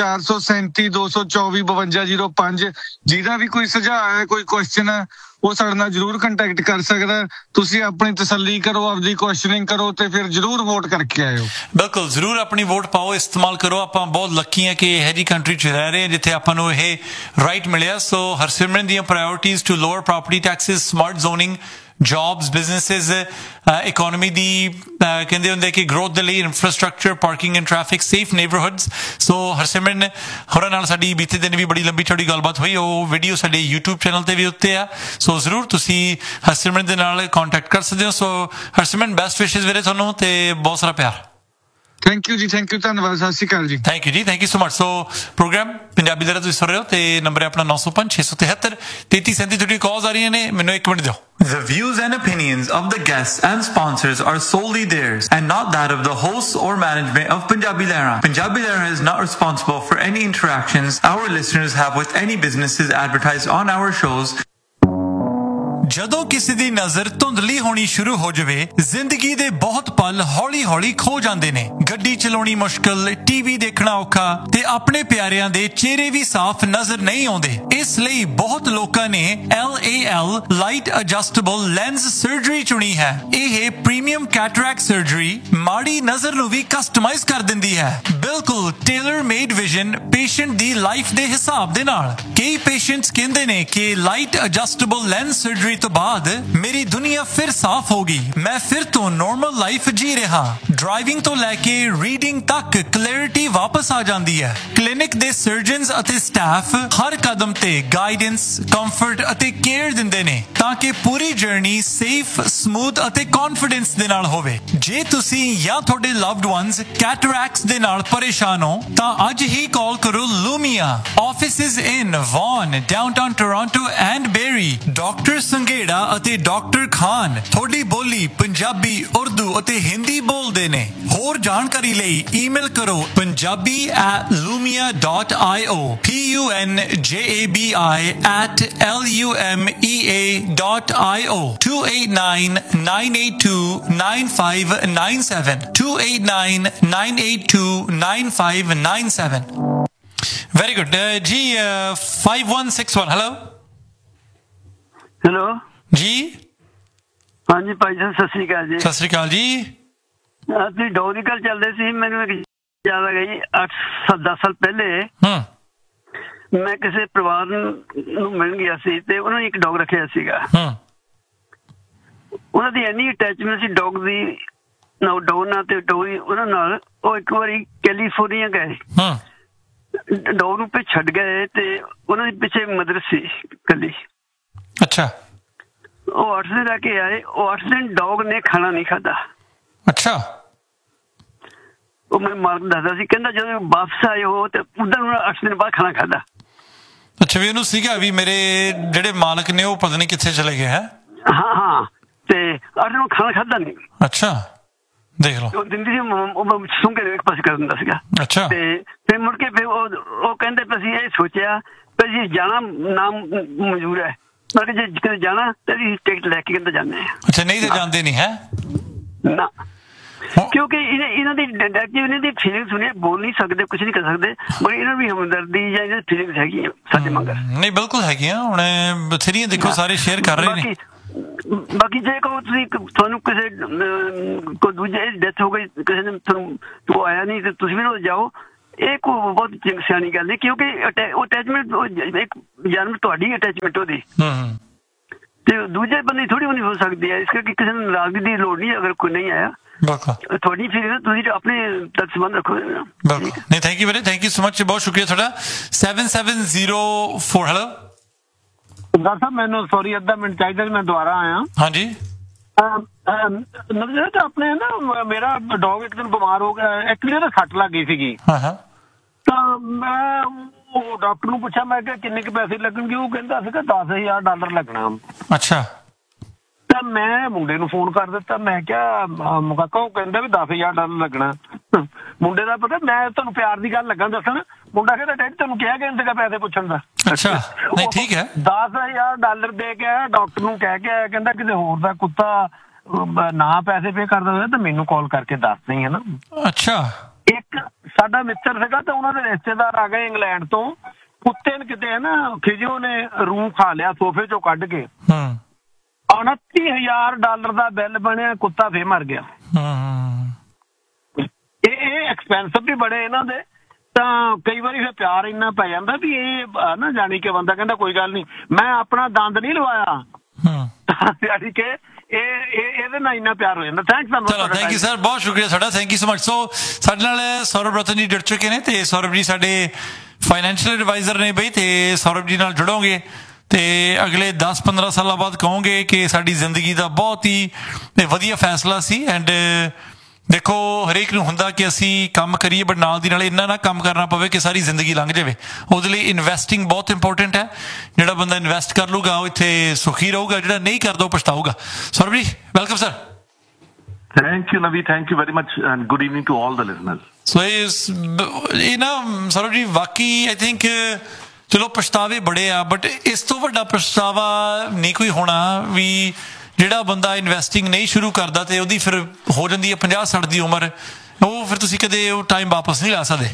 437-224-5205। ਜਿਹਦਾ ਵੀ ਕੋਈ ਸੁਝਾਅ ਹੈ, ਕੋਈ ਕੁਐਸਚਨ ਹੈ, ਉਹ ਸਾਡੇ ਨਾਲ ਜਰੂਰ ਕੰਟੈਕਟ ਕਰ ਸਕਦਾ। ਤੁਸੀਂ ਆਪਣੀ ਤਸੱਲੀ ਕਰੋ, ਆਪਦੀ ਕੁਐਸਚਨਿੰਗ ਕਰੋ ਤੇ ਫਿਰ ਜਰੂਰ ਵੋਟ ਕਰਕੇ ਆਇਓ। ਬਿਲਕੁਲ, ਜ਼ਰੂਰ ਆਪਣੀ ਵੋਟ ਪਾਓ, ਇਸਤੇਮਾਲ ਕਰੋ। ਆਪਾਂ ਬਹੁਤ ਲੱਕੀ ਹਾਂ ਕਿ ਇਹੋ ਜਿਹੀ ਕੰਟਰੀ 'ਚ ਰਹਿ ਰਹੇ ਹਾਂ ਜਿੱਥੇ ਆਪਾਂ ਨੂੰ ਇਹ ਰਾਈਟ ਮਿਲਿਆ। ਸੋ ਹਰਸਿਮਰਨ ਦੀਆਂ priorities to lower property Texas, smart zoning, jobs, businesses, economy ਦੀ ਕਹਿੰਦੇ ਹੁੰਦੇ ਕਿ ਗਰੋਥ ਦੇ ਲਈ infrastructure, parking and traffic, safe ਨੇਬਰਹੁੱਡਸ। ਸੋ ਹਰਸਿਮਰਨ ਹੋਰਾਂ ਨਾਲ ਸਾਡੀ ਬੀਤੇ ਦਿਨ ਵੀ ਬੜੀ ਲੰਬੀ ਚੌੜੀ ਗੱਲਬਾਤ ਹੋਈ। ਉਹ ਵੀਡੀਓ ਸਾਡੇ YouTube ਚੈਨਲ ਤੇ ਵੀ ਉੱਤੇ ਆ। ਸੋ ਜ਼ਰੂਰ ਤੁਸੀਂ ਹਰਸਿਮਰਨ ਦੇ ਨਾਲ ਕੰਟੈਕਟ ਕਰ ਸਕਦੇ ਹੋ। ਸੋ ਹਰਸਿਮਰਨ, ਬੈਸਟ ਵਿਸ਼ੇਸ ਵੀਰੇ ਤੁਹਾਨੂੰ ਤੇ ਬਹੁਤ ਸਾਰਾ ਪਿਆਰ। ਥੈਂਕ ਯੂ ਜੀ, ਥੈਂਕ ਯੂ, ਧੰਨਵਾਦ, ਸਤਿ ਸ਼੍ਰੀ ਅਕਾਲ ਜੀ। ਥੈਂਕ ਯੂ ਜੀ, thank you so much. So programme Punjabi ਦਾ ਤੁਸੀਂ ਸੁਣ ਰਹੇ ਹੋ ਤੇ ਨੰਬਰ ਹੈ ਆਪਣਾ 905-673-3337। ਤੁਹਾਡੀ ਕਾਲਸ ਆ ਰਹੀਆਂ ਨੇ, ਮੈਨੂੰ 1 ਮਿੰਟ ਦਿਓ। The views and opinions of the guests and sponsors are solely theirs and not that of the hosts or management of Punjabi Lehra. Punjabi Lehra is not responsible for any interactions our listeners have with any businesses advertised on our shows. ਜਦੋਂ ਕਿਸੇ ਦੀ ਨਜ਼ਰ ਧੁੰਦਲੀ ਹੋਣੀ ਸ਼ੁਰੂ ਹੋ ਜਾਵੇ, ਜ਼ਿੰਦਗੀ ਦੇ ਬਹੁਤ ਪਲ ਹੌਲੀ-ਹੌਲੀ ਖੋ ਜਾਂਦੇ ਨੇ। ਗੱਡੀ ਚਲਾਉਣੀ ਮੁਸ਼ਕਲ, ਟੀਵੀ ਦੇਖਣਾ ਔਖਾ ਤੇ ਆਪਣੇ ਪਿਆਰਿਆਂ ਦੇ ਚਿਹਰੇ ਵੀ ਸਾਫ਼ ਨਜ਼ਰ ਨਹੀਂ ਆਉਂਦੇ। ਇਸ ਲਈ ਬਹੁਤ ਲੋਕਾਂ ਨੇ LAL light adjustable lens surgery ਚੁਣੀ ਹੈ। ਇਹ ਪ੍ਰੀਮੀਅਮ ਕੈਟਰੈਕਟ ਸਰਜਰੀ ਮਾੜੀ ਨਜ਼ਰ ਨੂੰ ਵੀ ਕਸਟਮਾਈਜ਼ ਕਰ ਦਿੰਦੀ ਹੈ, ਬਿਲਕੁਲ ਟੇਲਰ ਮੇਡ ਵਿਜ਼ਨ ਪੇਸ਼ੈਂਟ ਦੀ ਲਾਈਫ ਦੇ ਹਿਸਾਬ ਦੇ ਨਾਲ। ਕਈ ਪੇਸ਼ੈਂਟਸ ਕਹਿੰਦੇ ਨੇ ਕਿ ਲਾਈਟ ਐਡਜਸਟੇਬਲ ਲੈਂਸ ਸਰਜਰੀ ਤੋਂ ਬਾਅਦ ਮੇਰੀ ਦੁਨੀਆ ਫਿਰ ਸਾਫ਼ ਹੋ ਗਈ, ਮੈਂ ਫਿਰ ਤੋਂ ਨਾਰਮਲ ਲਾਈਫ ਜੀ ਰਿਹਾ। ਡਰਾਈਵਿੰਗ ਤੋਂ ਲੈ ਕੇ ਰੀਡਿੰਗ ਤੱਕ ਕਲੈਰਿਟੀ ਵਾਪਸ ਆ ਜਾਂਦੀ ਹੈ। ਕਲੀਨਿਕ ਦੇ ਸਰਜਨਸ ਅਤੇ ਸਟਾਫ ਹਰ ਕਦਮ ਤੇ ਗਾਈਡੈਂਸ, ਕੰਫਰਟ ਅਤੇ ਕੇਅਰ ਦਿੰਦੇ ਨੇ ਤਾਂ ਕਿ ਪੂਰੀ ਜਰਨੀ ਸੇਫ, ਸਮੂਥ ਅਤੇ ਕੌਨਫੀਡੈਂਸ ਦੇ ਨਾਲ ਹੋਵੇ। ਜੇ ਤੁਸੀਂ ਜਾਂ ਤੁਹਾਡੇ ਲਵਡ ਵਨਸ ਕੈਟਰੈਕਟਸ ਦੇ ਨਾਲ ਪਰੇਸ਼ਾਨ ਹੋ ਤਾਂ ਅੱਜ ਹੀ ਕਾਲ ਕਰੋ ਲੂਮੀਆ। Offices in won, downtown Toronto and berry. Doctor Sanghera ਅਤੇ ਡਾਕਟਰ ਖਾਨ ਤੁਹਾਡੀ ਬੋਲੀ ਪੰਜਾਬੀ, ਉਰਦੂ ਅਤੇ ਹਿੰਦੀ ਬੋਲਦੇ ਨੇ। ਹੋਰ ਜਾਣਕਾਰੀ ਲਈ ਈਮੇਲ ਕਰੋ punjabi@lumia.io, punjabi@lumea.io, 289-982-9597, 289-982-9597। Very good. जी 5161, hello. ਹੈਲੋ ਜੀ। ਹਾਂਜੀ ਭਾਈ ਸਾਹਿਬ, ਸਤਿ ਸ੍ਰੀ ਅਕਾਲ ਜੀ। ਸਤਿ ਸ੍ਰੀ ਅਕਾਲ ਜੀ। ਤੁਸੀਂ ਡੌਗ ਗੱਲ ਚੱਲਦੇ ਸੀ, ਮੈਨੂੰ ਇੱਕ ਯਾਦ ਆ ਗਈ। 8-10 ਸਾਲ ਪਹਿਲੇ ਮੈਂ ਕਿਸੇ ਪਰਿਵਾਰ ਨੂੰ ਮਿਲਣ ਗਿਆ ਸੀ ਤੇ ਉਹਨਾਂ ਨੇ ਇੱਕ ਡੌਗ ਰੱਖਿਆ ਸੀਗਾ। ਉਹਨਾਂ ਦੀ ਇੰਨੀ ਅਟੈਚਮੈਂਟ ਸੀ ਡੌਗ ਦੀ, ਡੌਗ ਨਾਲ ਤੇ ਡੌਗੀ ਉਹਨਾਂ ਨਾਲ। ਉਹ ਇੱਕ ਵਾਰੀ ਕੈਲੀਫੋਰਨੀਆ ਗਏ, ਡੌਗ ਨੂੰ ਪਿੱਛੇ ਛੱਡ ਗਏ ਤੇ ਉਹਨਾਂ ਦੇ ਪਿੱਛੇ ਮਦਰ ਸੀ ਇਕੱਲੀ। ਅੱਛਾ। ਉਹ 8 ਦਿਨ ਰਹਿ ਕੇ ਆਏ। ਉਹ 8 ਦਿਨ ਡੌਗ ਨੇ ਖਾਣਾ ਨਹੀਂ ਖਾਧਾ। ਅੱਛਾ। ਉਹ ਮੈਨੂੰ ਮਾਲਕ ਦੱਸਦਾ ਸੀ, ਕਹਿੰਦਾ ਜਦੋਂ ਵਾਪਸ ਆਏ ਹੋ ਤੇ ਉਦੋਂ 8 ਦਿਨ ਬਾਅਦ ਖਾਣਾ ਖਾਧਾ। ਅੱਛਾ, ਵੀ ਉਹਨੂੰ ਸੀਗਾ ਵੀ ਮੇਰੇ ਜਿਹੜੇ ਮਾਲਕ ਨੇ ਉਹ ਪਤਾ ਨਹੀਂ ਕਿੱਥੇ ਚਲੇ ਗਏ ਹੈ। ਹਾਂ, ਤੇ 8 ਦਿਨ ਖਾਣਾ ਖਾਧਾ ਨਹੀਂ। ਅੱਛਾ, ਦੇਖ ਲਓ। ਉਹ ਦਿੰਦੀ ਸੀ, ਸੁਣ ਕੇ ਇੱਕ ਪਾਸੇ ਕਰ ਦਿੰਦਾ ਸੀਗਾ। ਅੱਛਾ। ਤੇ ਫਿਰ ਮੁੜ ਕੇ ਫਿਰ ਉਹ ਕਹਿੰਦੇ ਅਸੀਂ ਇਹ ਸੋਚਿਆ ਵੀ ਜੀ ਜਾਣਾ ਨਾਮ ਮਨਜ਼ੂਰ ਹੈ, ਮੈਂ ਕਿਹਾ ਜੇ ਕਿਤੇ ਜਾਣਾ ਤੇ ਅਸੀਂ ਟਿਕਟ ਲੈ ਕੇ ਕਹਿੰਦੇ ਜਾਂਦੇ ਹਾਂ। ਅੱਛਾ, ਨਹੀਂ ਤਾਂ ਜਾਂਦੇ ਨਹੀਂ ਹੈ ਨਾ। ਕਿਉਂਕਿ ਇਹਨਾਂ ਦੀ ਫੀਲਿੰਗਸ ਨੇ, ਬੋਲ ਨਹੀਂ ਸਕਦੇ, ਕੁਝ ਨਹੀਂ ਕਰ ਸਕਦੇ, ਪਰ ਇਹਨਾਂ ਵੀ ਹਮਦਰਦੀ ਜਾਂ ਇਹਨਾਂ ਦੀ ਫੀਲਿੰਗਸ ਹੈਗੀਆਂ ਸਾਡੇ ਮੰਗਰ। ਨਹੀਂ ਬਿਲਕੁਲ ਹੈਗੀਆਂ, ਹੁਣ ਬਥੇਰੀਆਂ ਦੇਖੋ ਸਾਰੇ ਸ਼ੇਅਰ ਕਰ ਰਹੇ ਨੇ। ਬਾਕੀ ਜੇ ਕਹੋ ਤੁਸੀਂ, ਤੁਹਾਨੂੰ ਕਿਸੇ ਕੋਈ ਦੂਜੇ ਡੈਥ ਹੋ ਗਈ, ਕਿਸੇ ਨੇ ਤੁਹਾਨੂੰ ਆਇਆ ਨਹੀਂ ਤੇ ਤੁਸੀਂ ਵੀ ਨਾ ਜਾਓ, ਇਹ ਕੋਈ ਬਹੁਤ ਸਿਆਣੀ ਗੱਲ ਨਹੀਂ, ਕਿਉਂਕਿ ਉਹ ਅਟੈਚਮੈਂਟ ਇੱਕ ਜਾਨਵਰ ਤੁਹਾਡੀ ਅਟੈਚਮੈਂਟ ਉਹਦੀ ਤੇ ਦੂਜੇ ਬੰਦੇ ਥੋੜੀ ਹੋਣੀ ਹੋ ਸਕਦੀ ਹੈ। ਇਸ ਕਰਕੇ ਕਿਸੇ ਨੂੰ ਨਾਰਾਜ਼ਗੀ ਦੀ ਲੋੜ ਨਹੀਂ, ਅਗਰ ਕੋਈ ਨਹੀਂ ਆਇਆ ਤੁਹਾਡੀ ਫੀਲਿੰਗ ਤੁਸੀਂ ਆਪਣੇ ਤੱਕ ਸੰਬੰਧ ਰੱਖੋ। ਨਹੀਂ ਥੈਂਕ ਯੂ ਵੀਰੇ, ਥੈਂਕ ਯੂ ਸੋ ਮਚ, ਬਹੁਤ ਸ਼ੁਕਰੀਆ ਤੁਹਾਡਾ। 7704 ਹੈਲੋ ਡਾਕਟਰ ਸਾਹਿਬ, ਮੈਨੂੰ ਸੌਰੀ ਅੱਧਾ ਮਿੰਟ ਚਾਹੀਦਾ, ਮੈਂ ਦੁਬਾਰਾ ਆਇਆ। ਹਾਂਜੀ ਨਵਜੋਤ, ਆਪਣੇ ਨਾ ਮੇਰਾ ਡੌਗ ਇੱਕ ਦਿਨ ਬਿਮਾਰ ਹੋ ਗਿਆ, ਐਕਚੁਅਲੀ ਉਹਦੇ ਸੱਟ ਲੱਗ ਗਈ ਸੀਗੀ, ਤਾਂ ਮੈਂ ਉਹ ਡਾਕਟਰ ਨੂੰ ਪੁੱਛਿਆ, ਮੈਂ ਕਿਹਾ ਕਿੰਨੇ ਕੁ ਪੈਸੇ ਲੱਗਣਗੇ? ਉਹ ਕਹਿੰਦਾ ਸੀਗਾ $10,000 ਲੱਗਣਾ। ਅੱਛਾ। ਤਾਂ ਮੈਂ ਮੁੰਡੇ ਨੂੰ ਫੋਨ ਕਰ ਦਿੱਤਾ, ਮੈਂ ਕਿਹਾ ਕਾਕਾ, ਉਹ ਕਹਿੰਦਾ ਵੀ $10,000 ਲੱਗਣਾ। ਮੁੰਡੇ ਦਾ ਪਤਾ, ਮੈਂ ਤੁਹਾਨੂੰ ਪਿਆਰ ਦੀ ਗੱਲ ਲੱਗਾ ਦੱਸਣ, ਮੁੰਡਾ ਕਹਿੰਦਾ ਡੈਡੀ ਤੁਹਾਨੂੰ ਕਿਹਾ ਕਿ ਸੀਗਾ ਪੈਸੇ ਪੁੱਛਣ ਦਾ। ਅੱਛਾ, ਨਹੀਂ ਠੀਕ ਹੈ। $10,000 ਦੇ ਕੇ ਡਾਕਟਰ ਨੂੰ ਕਹਿ ਕੇ, ਕਹਿੰਦਾ ਕਿਸੇ ਹੋਰ ਦਾ ਕੁੱਤਾ ਨਾ ਪੈਸੇ ਪੇ ਕਰਦਾ ਹੋਇਆ ਤਾਂ ਮੈਨੂੰ ਕਾਲ ਕਰਕੇ ਦੱਸ ਦੇਈ, ਹੈ ਨਾ। ਅੱਛਾ। ਇੱਕ ਸਾਡਾ ਮਿੱਤਰ ਸੀਗਾ, ਤਾਂ ਉਹਨਾਂ ਦੇ ਰਿਸ਼ਤੇਦਾਰ ਆ ਗਏ ਇੰਗਲੈਂਡ ਤੋਂ, ਕੁੱਤੇ ਨੇ ਕਿਤੇ ਨਾ ਖਿਜੋ ਨੇ ਰੂਹ ਖਾ ਲਿਆ ਸੋਫੇ ਚੋਂ ਕੱਢ ਕੇ, $29,000 ਦਾ ਬਿੱਲ ਬਣਿਆ, ਕੁੱਤਾ ਫੇਰ ਮਰ ਗਿਆ। ਇਹ ਐਕਸਪੈਂਸਿਵ ਵੀ ਬੜੇ ਇਹਨਾਂ ਦੇ, ਤਾਂ ਕਈ ਵਾਰੀ ਫਿਰ ਪਿਆਰ ਇੰਨਾ ਪੈ ਜਾਂਦਾ ਵੀ ਇਹ ਨਾ ਜਾਣੀ ਕਿ ਬੰਦਾ ਕਹਿੰਦਾ ਕੋਈ ਗੱਲ ਨਹੀਂ, ਮੈਂ ਆਪਣਾ ਦੰਦ ਨਹੀਂ ਲਵਾਇਆ, ਜਾਣੀ ਕਿ ਇਹਦੇ ਨਾਲ ਇੰਨਾ ਪਿਆਰ ਹੋ ਜਾਂਦਾ। ਚਲੋ ਥੈਂਕ ਯੂ ਸਰ, ਬਹੁਤ ਸ਼ੁਕਰੀਆ ਤੁਹਾਡਾ, ਥੈਂਕ ਯੂ ਸੋ ਮਚ। ਸੋ ਸਾਡੇ ਨਾਲ ਸੌਰਵ ਰਤਨ ਜੀ ਜੁੜ ਚੁੱਕੇ ਨੇ, ਤੇ ਸੌਰਵ ਜੀ ਸਾਡੇ ਫਾਈਨੈਂਸ਼ੀਅਲ ਐਡਵਾਈਜ਼ਰ ਨੇ ਬਈ, ਤੇ ਸੌਰਵ ਜੀ ਨਾਲ ਜੁੜੋਗੇ ਤੇ ਅਗਲੇ 10-15 ਸਾਲਾਂ ਬਾਅਦ ਕਹੋਗੇ ਕਿ ਸਾਡੀ ਜ਼ਿੰਦਗੀ ਦਾ ਬਹੁਤ ਹੀ ਵਧੀਆ ਫੈਸਲਾ ਸੀ। ਐਂਡ ਦੇਖੋ ਹਰੇਕ ਨੂੰ ਹੁੰਦਾ ਕਿ ਅਸੀਂ ਕੰਮ ਕਰੀਏ, ਬਟ ਨਾਲ ਦੀ ਨਾਲ ਇੰਨਾ ਨਾ ਕੰਮ ਕਰਨਾ ਪਵੇ ਕਿ ਸਾਰੀ ਜ਼ਿੰਦਗੀ ਲੰਘ ਜਾਵੇ। ਉਹਦੇ ਲਈ ਇਨਵੈਸਟਿੰਗ ਬਹੁਤ ਇੰਪੋਰਟੈਂਟ ਹੈ। ਜਿਹੜਾ ਬੰਦਾ ਇਨਵੈਸਟ ਕਰ ਲੂਗਾ ਉਹ ਇੱਥੇ ਸੁਖੀ ਰਹੂਗਾ, ਜਿਹੜਾ ਨਹੀਂ ਕਰਦਾ ਉਹ ਪਛਤਾਊਗਾ। ਸੌਰਵ ਜੀ ਵੈਲਕਮ ਸਰ। ਥੈਂਕ ਯੂ ਨਵੀ, thank you very much and good evening to all the listeners. ਸੋ ਇਹ ਨਾ ਸੌਰਵ ਜੀ ਵਾਕਈ ਆਈ ਥਿੰਕ ਚਲੋ ਪਛਤਾਵੇ ਬੜੇ ਆ, ਬਟ ਇਸ ਤੋਂ ਵੱਡਾ ਪਛਤਾਵਾ ਨਹੀਂ ਕੋਈ ਹੋਣਾ ਵੀ ਜਿਹੜਾ ਬੰਦਾ ਇਨਵੈਸਟਿੰਗ ਨਹੀਂ ਸ਼ੁਰੂ ਕਰਦਾ ਤੇ ਉਹਦੀ ਫਿਰ ਹੋ ਜਾਂਦੀ ਹੈ 50-60 ਦੀ ਉਮਰ, ਉਹ ਫਿਰ ਤੁਸੀਂ ਕਦੇ ਉਹ ਟਾਈਮ ਵਾਪਸ ਨਹੀਂ ਲਾ ਸਕਦੇ।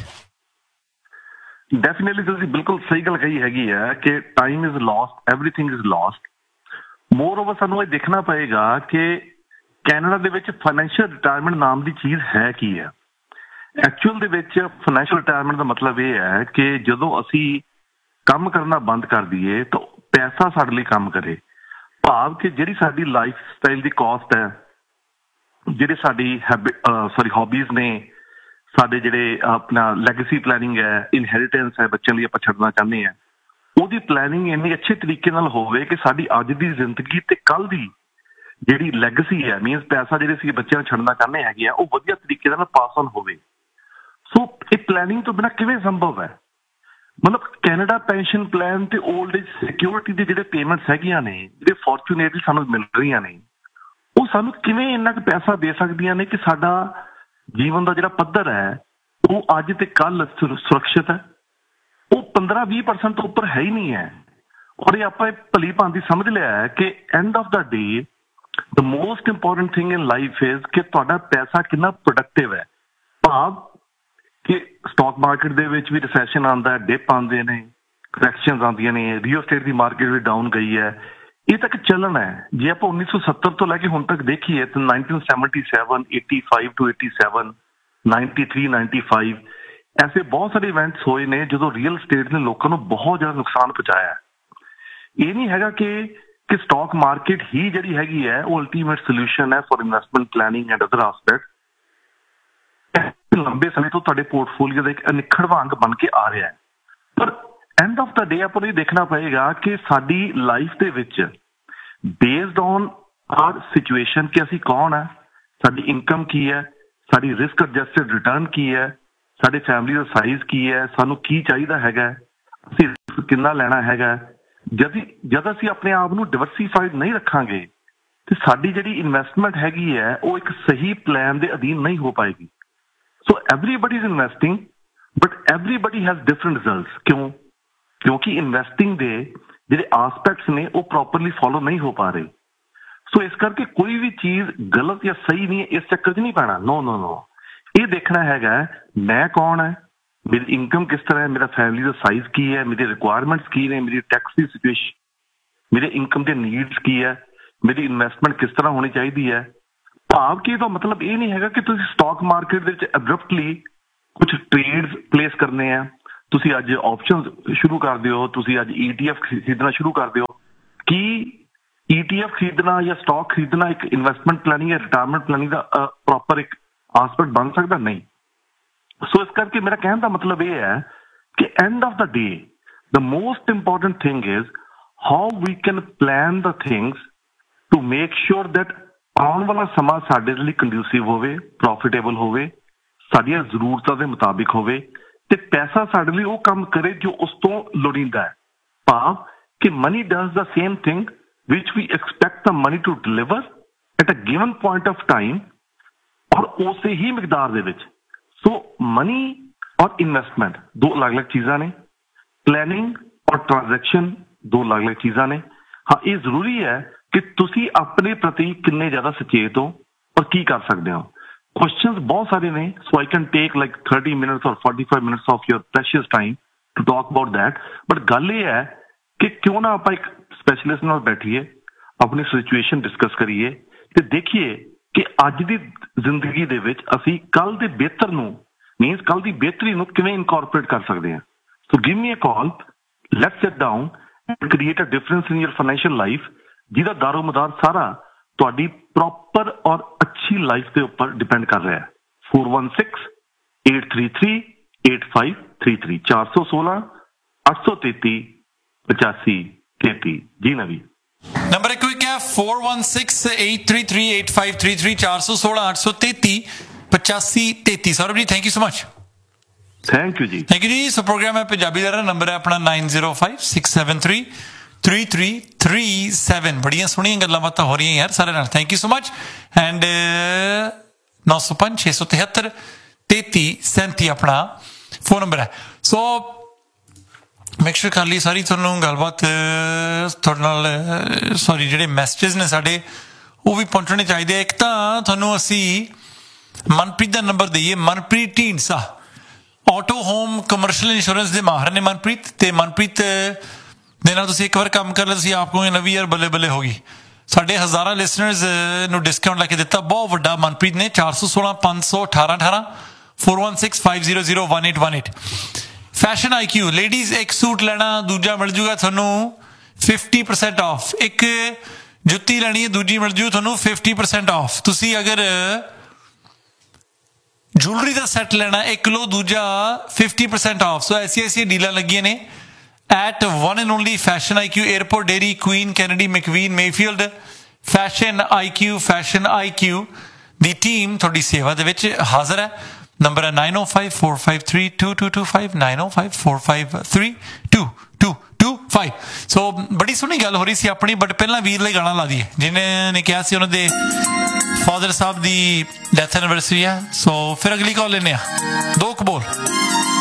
ਡੈਫੀਨਿਟਲੀ ਤੁਸੀਂ ਬਿਲਕੁਲ ਸਹੀ ਗੱਲ ਕਹੀ ਹੈਗੀ ਹੈ ਕਿ time is lost, everything is lost. More over ਸਾਨੂੰ ਇਹ ਦੇਖਣਾ ਪਏਗਾ ਕਿ ਕੈਨੇਡਾ ਦੇ ਵਿੱਚ ਫਾਈਨੈਂਸ਼ੀਅਲ ਰਿਟਾਇਰਮੈਂਟ ਨਾਮ ਦੀ ਚੀਜ਼ ਹੈ ਕੀ ਹੈ। ਐਕਚੁਅਲ ਦੇ ਵਿੱਚ ਫਾਈਨੈਂਸ਼ੀਅਲ ਰਿਟਾਇਰਮੈਂਟ ਦਾ ਮਤਲਬ ਇਹ ਹੈ ਕਿ ਜਦੋਂ ਅਸੀਂ ਕੰਮ ਕਰਨਾ ਬੰਦ ਕਰ ਦਈਏ ਤਾਂ ਪੈਸਾ ਸਾਡੇ ਲਈ ਕੰਮ ਕਰੇ। ਭਾਵ ਕਿ ਜਿਹੜੀ ਸਾਡੀ ਲਾਈਫ ਸਟਾਈਲ ਦੀ ਕਾਸਟ ਹੈ, ਜਿਹੜੇ ਸਾਡੀ ਹੌਬੀਜ਼ ਨੇ, ਸਾਡੇ ਜਿਹੜੇ ਆਪਣਾ ਲੈਗੇਸੀ ਪਲੈਨਿੰਗ ਹੈ, ਇਨਹੈਰੀਟੈਂਸ ਹੈ, ਬੱਚਿਆਂ ਲਈ ਆਪਾਂ ਛੱਡਣਾ ਚਾਹੁੰਦੇ ਹਾਂ, ਉਹਦੀ ਪਲੈਨਿੰਗ ਇੰਨੀ ਅੱਛੇ ਤਰੀਕੇ ਨਾਲ ਹੋਵੇ ਕਿ ਸਾਡੀ ਅੱਜ ਦੀ ਜ਼ਿੰਦਗੀ ਤੇ ਕੱਲ੍ਹ ਦੀ ਜਿਹੜੀ ਲੈਗੇਸੀ ਹੈ, ਮੀਨਸ ਪੈਸਾ ਜਿਹੜੇ ਅਸੀਂ ਬੱਚਿਆਂ ਨੂੰ ਛੱਡਣਾ ਚਾਹੁੰਦੇ ਹੈਗੇ ਆ, ਉਹ ਵਧੀਆ ਤਰੀਕੇ ਨਾਲ ਪਾਸ ਔਨ ਹੋਵੇ। ਸੋ ਇਹ ਪਲੈਨਿੰਗ ਤੋਂ ਬਿਨਾਂ ਕਿਵੇਂ ਸੰਭਵ ਹੈ? ਮਤਲਬ ਕੈਨੇਡਾ ਪੈਨਸ਼ਨ ਪਲਾਨ ਤੇ ਓਲਡ ਏਜ ਸਿਕਿਉਰਿਟੀ ਦੇ ਜਿਹੜੇ ਪੇਮੈਂਟਸ ਹੈਗੀਆਂ ਨੇ, ਜਿਹੜੇ ਫੋਰਚੂਨੇਟਲੀ ਸਾਨੂੰ ਮਿਲ ਰਹੀਆਂ ਨੇ, ਉਹ ਸਾਨੂੰ ਕਿਵੇਂ ਇੰਨਾ ਕੁ ਪੈਸਾ ਦੇ ਸਕਦੀਆਂ ਨੇ ਕਿ ਸਾਡਾ ਜੀਵਨ ਦਾ ਜਿਹੜਾ ਪੱਧਰ ਹੈ ਉਹ ਅੱਜ ਤੇ ਕੱਲ ਸੁਰੱਖਿਅਤ ਹੈ। ਉਹ 15-20% ਤੋਂ ਉੱਪਰ ਹੈ ਹੀ ਨਹੀਂ ਹੈ। ਔਰ ਇਹ ਆਪਾਂ ਭਲੀ ਭਾਂਤੀ ਸਮਝ ਲਿਆ ਹੈ ਕਿ end of the day the most important thing in life is ਕਿ ਤੁਹਾਡਾ ਪੈਸਾ ਕਿੰਨਾ ਪ੍ਰੋਡਕਟਿਵ ਹੈ। ਭਾਵ ਕਿ ਸਟਾਕ ਮਾਰਕੀਟ ਦੇ ਵਿੱਚ ਵੀ ਰਿਸੈਸ਼ਨ ਆਉਂਦਾ, ਡਿਪ ਆਉਂਦੇ ਨੇ, ਕਰੈਕਸ਼ਨਸ ਆਉਂਦੀਆਂ ਨੇ, ਰੀਅਲ ਸਟੇਟ ਦੀ ਮਾਰਕੀਟ ਵੀ ਡਾਊਨ ਗਈ ਹੈ। ਇਹ ਤੱਕ ਚੱਲਣ ਹੈ। ਜੇ ਆਪਾਂ 1970 ਤੋਂ ਲੈ ਕੇ ਹੁਣ ਤੱਕ ਦੇਖੀਏ ਤਾਂ 1977, 85 to 87, 93, 95 ਐਸੇ ਬਹੁਤ ਸਾਰੇ ਇਵੈਂਟਸ ਹੋਏ ਨੇ ਜਦੋਂ ਰੀਅਲ ਸਟੇਟ ਨੇ ਲੋਕਾਂ ਨੂੰ ਬਹੁਤ ਜ਼ਿਆਦਾ ਨੁਕਸਾਨ ਪਹੁੰਚਾਇਆ। ਇਹ ਨਹੀਂ ਹੈਗਾ ਕਿ ਸਟਾਕ ਮਾਰਕੀਟ ਹੀ ਜਿਹੜੀ ਹੈਗੀ ਹੈ ਉਹ ਅਲਟੀਮੇਟ ਸੋਲਿਊਸ਼ਨ ਹੈ for investment planning and other aspect. ਲੰਬੇ ਸਮੇਂ ਤੋਂ ਤੁਹਾਡੇ ਪੋਰਟਫੋਲੀਓ ਦਾ ਇੱਕ ਅਨਿੱਖੜਵਾਂ ਅੰਗ ਬਣ ਕੇ ਆ ਰਿਹਾ ਹੈ। ਪਰ ਐਂਡ ਆਫ ਦਾ ਡੇ ਆਪਾਂ ਨੂੰ ਇਹ ਦੇਖਣਾ ਪਏਗਾ ਕਿ ਸਾਡੀ ਲਾਈਫ ਦੇ ਵਿੱਚ ਬੇਸਡ ਔਨ ਆਰ ਸਿਚੁਏਸ਼ਨ ਕਿ ਅਸੀਂ ਕੌਣ ਹੈ, ਸਾਡੀ ਇਨਕਮ ਕੀ ਹੈ, ਸਾਡੀ ਰਿਸਕ ਐਡਜਸਟਡ ਰਿਟਰਨ ਕੀ ਹੈ, ਸਾਡੇ ਫੈਮਿਲੀ ਦਾ ਸਾਈਜ਼ ਕੀ ਹੈ, ਸਾਨੂੰ ਕੀ ਚਾਹੀਦਾ ਹੈਗਾ, ਅਸੀਂ ਰਿਸਕ ਕਿੰਨਾ ਲੈਣਾ ਹੈਗਾ। ਜਦ ਅਸੀਂ ਆਪਣੇ ਆਪ ਨੂੰ ਡਿਵਰਸੀਫਾਈਡ ਨਹੀਂ ਰੱਖਾਂਗੇ ਤੇ ਸਾਡੀ ਜਿਹੜੀ ਇਨਵੈਸਟਮੈਂਟ ਹੈਗੀ ਹੈ ਉਹ ਇੱਕ ਸਹੀ ਪਲਾਨ ਦੇ ਅਧੀਨ ਨਹੀਂ ਹੋ ਪਾਏਗੀ। ਸੋ everybody is investing but everybody has different results. ਕਿਉਂਕਿ ਇਨਵੈਸਟਿੰਗ ਦੇ ਜਿਹੜੇ ਆਸਪੈਕਟਸ ਨੇ ਉਹ ਪ੍ਰੋਪਰਲੀ ਫੋਲੋ ਨਹੀਂ ਹੋ ਪਾ ਰਹੇ। ਸੋ ਇਸ ਕਰਕੇ ਕੋਈ ਵੀ ਚੀਜ਼ ਗਲਤ ਜਾਂ ਸਹੀ ਨਹੀਂ ਹੈ, ਇਸ ਚੱਕਰ 'ਚ ਨਹੀਂ ਪੈਣਾ। ਨੋ ਇਹ ਦੇਖਣਾ ਹੈਗਾ ਮੈਂ ਕੌਣ ਹੈ, ਮੇਰੀ ਇਨਕਮ ਕਿਸ ਤਰ੍ਹਾਂ ਹੈ, ਮੇਰਾ ਫੈਮਿਲੀ ਦਾ ਸਾਈਜ਼ ਕੀ ਹੈ, ਮੇਰੀ ਰਿਕੁਆਇਰਮੈਂਟਸ ਕੀ ਨੇ, ਮੇਰੀ ਟੈਕਸ ਦੀ ਸਿਚੁਏਸ਼ਨ, ਮੇਰੇ ਇਨਕਮ ਦੇ ਨੀਡਸ ਕੀ ਹੈ, ਮੇਰੀ ਇਨਵੈਸਟਮੈਂਟ ਕਿਸ ਤਰ੍ਹਾਂ ਹੋਣੀ ਚਾਹੀਦੀ ਹੈ। ਭਾਵ ਕਿ ਇਹਦਾ ਮਤਲਬ ਇਹ ਨਹੀਂ ਹੈਗਾ ਕਿ ਤੁਸੀਂ ਸਟਾਕ ਮਾਰਕੀਟ ਦੇ ਵਿੱਚ ਐਬਰਪਟਲੀ ਕੁਝ ਟ੍ਰੇਡਸ ਪਲੇਸ ਕਰਨੇ ਆ, ਤੁਸੀਂ ਅੱਜ ਆਪਸ਼ਨਸ ਸ਼ੁਰੂ ਕਰ ਦਿਓ, ਤੁਸੀਂ ਅੱਜ ETF ਖਰੀਦਣਾ ਸ਼ੁਰੂ ਕਰ ਦਿਓ। ਕੀ ETF ਖਰੀਦਣਾ ਜਾਂ ਸਟਾਕ ਖਰੀਦਣਾ ਇੱਕ ਇਨਵੈਸਟਮੈਂਟ ਪਲੈਨਿੰਗ ਜਾਂ ਰਿਟਾਇਰਮੈਂਟ ਪਲੈਨਿੰਗ ਦਾ ਪ੍ਰੋਪਰ ਇੱਕ ਆਸਪੈਕਟ ਬਣ ਸਕਦਾ? ਨਹੀਂ। ਸੋ ਇਸ ਕਰਕੇ ਮੇਰਾ ਕਹਿਣ ਦਾ ਮਤਲਬ ਇਹ ਹੈ ਕਿ end of the day the most important thing is how we can plan the things to make sure that ਆਉਣ ਵਾਲਾ ਸਮਾਂ ਸਾਡੇ ਲਈ ਕੰਡਿਊਸਿਵ ਹੋਵੇ, ਪ੍ਰੋਫਿਟੇਬਲ ਹੋਵੇ, ਸਾਡੀਆਂ ਜ਼ਰੂਰਤਾਂ ਦੇ ਮੁਤਾਬਿਕ ਹੋਵੇ ਤੇ ਪੈਸਾ ਸਾਡੇ ਲਈ ਉਹ ਕੰਮ ਕਰੇ ਜੋ ਉਸ ਤੋਂ ਲੋੜੀਂਦਾ ਹੈ। ਭਾਵ ਕਿ money does the same thing which we expect the money to deliver at a given point of time ਔਰ ਉਸੇ ਹੀ ਮਿਕਦਾਰ ਦੇ ਵਿੱਚ। ਸੋ ਮਨੀ ਔਰ ਇਨਵੈਸਟਮੈਂਟ ਦੋ ਅਲੱਗ-ਅਲੱਗ ਚੀਜ਼ਾਂ ਨੇ, ਪਲੈਨਿੰਗ ਔਰ ਟ੍ਰਾਂਜੈਕਸ਼ਨ ਦੋ ਅਲੱਗ-ਅਲੱਗ ਚੀਜ਼ਾਂ ਨੇ। ਹਾਂ, ਇਹ ਜ਼ਰੂਰੀ ਹੈ ਕਿ ਤੁਸੀਂ ਆਪਣੇ ਪ੍ਰਤੀ ਕਿੰਨੇ ਜ਼ਿਆਦਾ ਸੁਚੇਤ ਹੋ ਔਰ ਕੀ ਕਰ ਸਕਦੇ ਹੋ। ਕੁਐਸਚਨਸ ਬਹੁਤ ਸਾਰੇ ਨੇ, ਸੋ I can take like 30 minutes ਔਰ 45 minutes of your precious time to talk about that. But ਗੱਲ ਇਹ ਹੈ ਕਿ ਕਿਉਂ ਨਾ ਆਪਾਂ ਇੱਕ ਸਪੈਸ਼ਲਿਸਟ ਨਾਲ ਬੈਠੀਏ, ਆਪਣੀ ਸਿਚੁਏਸ਼ਨ ਡਿਸਕਸ ਕਰੀਏ ਤੇ ਦੇਖੀਏ ਕਿ ਅੱਜ ਦੀ ਜ਼ਿੰਦਗੀ ਦੇ ਵਿੱਚ ਅਸੀਂ ਕੱਲ ਦੇ ਬਿਹਤਰ ਨੂੰ ਮੀਨਸ ਕੱਲ ਦੀ ਬਿਹਤਰੀ ਨੂੰ ਕਿਵੇਂ ਇਨਕੋਰਪੋਰੇਟ ਕਰ ਸਕਦੇ ਹਾਂ। ਸੋ give me a call, let's sit down and create a difference in your financial life, ਜਿਹਦਾ ਦਾਰੋਮਦਾਰ ਸਾਰਾ ਤੁਹਾਡੀ ਪ੍ਰੋਪਰ ਔਰ ਅੱਛੀ ਲਾਈਫ ਦੇ ਉੱਪਰ ਡਿਪੈਂਡ ਕਰ ਰਿਹਾ ਹੈ। 416-833-8533 416 833 8533। ਜੀ ਨਵੀ ਨੰਬਰ ਇੱਕ ਵੀ ਕਿਹਾ 416-833-8533 416 833 8533। ਸੌਰਵ ਜੀ thank you so much. Thank you ਜੀ। ਥੈਂਕ ਯੂ ਜੀ। ਸੋ ਪ੍ਰੋਗਰਾਮ ਹੈ ਪੰਜਾਬੀ ਦਾ ਨੰਬਰ ਹੈ ਆਪਣਾ 9056733337। ਬੜੀਆਂ ਸੋਹਣੀਆਂ ਗੱਲਾਂ ਬਾਤਾਂ ਹੋ ਰਹੀਆਂ ਯਾਰ ਸਾਰੇ ਨਾਲ, thank you so much. And 905-673-3337 ਆਪਣਾ ਫੋਨ ਨੰਬਰ ਹੈ। ਸੋ ਮੇਕ ਸ਼ੋਰ ਕਰ ਲਈ ਸਾਰੀ ਤੁਹਾਨੂੰ ਗੱਲਬਾਤ ਤੁਹਾਡੇ ਨਾਲ ਸੌਰੀ ਜਿਹੜੇ ਮੈਸੇਜਿਸ ਨੇ ਸਾਡੇ ਉਹ ਵੀ ਪਹੁੰਚਣੇ ਚਾਹੀਦੇ। ਇੱਕ ਤਾਂ ਤੁਹਾਨੂੰ ਅਸੀਂ ਮਨਪ੍ਰੀਤ ਦਾ ਨੰਬਰ ਦਈਏ, Manpreet Dhindsa auto home commercial insurance ਦੇ ਮਾਹਰ ਨੇ ਮਨਪ੍ਰੀਤ, ਤੇ ਮਨਪ੍ਰੀਤ ਦੇ ਨਾਲ ਤੁਸੀਂ ਇੱਕ ਵਾਰ ਕੰਮ ਕਰ ਲਿਆ ਤੁਸੀਂ ਆਪ ਕਹੋਗੇ ਨਵੀਂ ਯਾਰ ਬੱਲੇ ਬੱਲੇ ਹੋ ਗਈ। ਸਾਡੇ ਹਜ਼ਾਰਾਂ ਲਿਸਨਰਸ ਨੂੰ ਡਿਸਕਾਊਂਟ ਲੈ ਕੇ ਦਿੱਤਾ ਬਹੁਤ ਵੱਡਾ ਮਨਪ੍ਰੀਤ ਨੇ। 416-518-18 416-500-1818। ਫੈਸ਼ਨ IQ ਲੇਡੀਜ਼ ਇੱਕ ਸੂਟ ਲੈਣਾ ਦੂਜਾ ਮਿਲ ਜੂਗਾ ਤੁਹਾਨੂੰ 50% ਆਫ, ਇੱਕ ਜੁੱਤੀ ਲੈਣੀ ਹੈ ਦੂਜੀ ਮਿਲ ਜੂ ਤੁਹਾਨੂੰ 50% ਆਫ। ਤੁਸੀਂ ਅਗਰ ਜੁਐਲਰੀ ਦਾ ਸੈੱਟ ਲੈਣਾ ਇੱਕ ਲੋ ਦੂਜਾ 50% ਆਫ। ਸੋ ਐਸੀਆਂ ਡੀਲਾਂ ਲੱਗੀਆਂ ਨੇ at one and only fashion IQ, airport dairy, Queen Kennedy, ਮੈਕਵੀਨ, Mayfield. Fashion IQ the team ਤੁਹਾਡੀ ਸੇਵਾ ਦੇ ਵਿੱਚ ਹਾਜ਼ਰ ਹੈ। ਨੰਬਰ ਹੈ 9054532225 9054532225। ਸੋ ਬੜੀ ਸੋਹਣੀ ਗੱਲ ਹੋ ਰਹੀ ਸੀ ਆਪਣੀ, ਬਟ ਪਹਿਲਾਂ ਵੀਰ ਲਈ ਗਾਣਾ ਲਾ ਦਈਏ ਜਿਹਨੇ ਨੇ ਕਿਹਾ ਸੀ ਉਹਨਾਂ ਦੇ ਫਾਦਰ ਸਾਹਿਬ ਦੀ ਡੈਥ ਐਨੀਵਰਸਰੀ ਹੈ। ਸੋ ਫਿਰ ਅਗਲੀ ਕਾਲ ਲੈਂਦੇ ਆ, ਦੋ ਕਬੋਲ।